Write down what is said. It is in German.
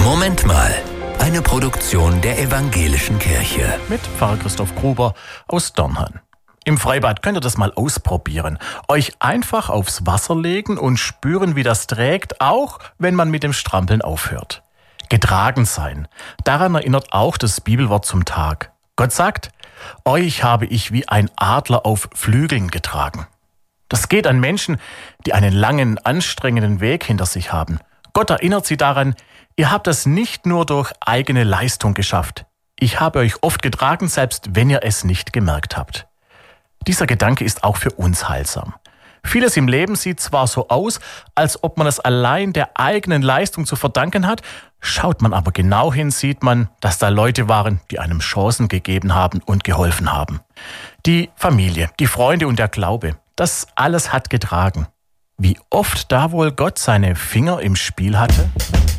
Moment mal. Eine Produktion der Evangelischen Kirche. Mit Pfarrer Christoph Gruber aus Dörnhan. Im Freibad könnt ihr das mal ausprobieren. Euch einfach aufs Wasser legen und spüren, wie das trägt, auch wenn man mit dem Strampeln aufhört. Getragen sein. Daran erinnert auch das Bibelwort zum Tag. Gott sagt, euch habe ich wie ein Adler auf Flügeln getragen. Das geht an Menschen, die einen langen, anstrengenden Weg hinter sich haben. Gott erinnert sie daran, ihr habt das nicht nur durch eigene Leistung geschafft. Ich habe euch oft getragen, selbst wenn ihr es nicht gemerkt habt. Dieser Gedanke ist auch für uns heilsam. Vieles im Leben sieht zwar so aus, als ob man es allein der eigenen Leistung zu verdanken hat, schaut man aber genau hin, sieht man, dass da Leute waren, die einem Chancen gegeben haben und geholfen haben. Die Familie, die Freunde und der Glaube, das alles hat getragen. Wie oft da wohl Gott seine Finger im Spiel hatte?